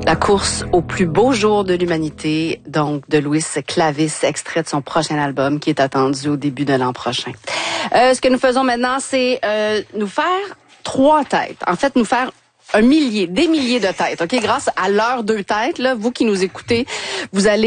La course au plus beau jour de l'humanité, donc de Louis Clavis, extrait de son prochain album qui est attendu au début de l'an prochain. Ce que nous faisons maintenant, c'est nous faire 3 têtes. En fait, nous faire des milliers de têtes. Ok, grâce à leurs 2 têtes, là, vous qui nous écoutez, vous allez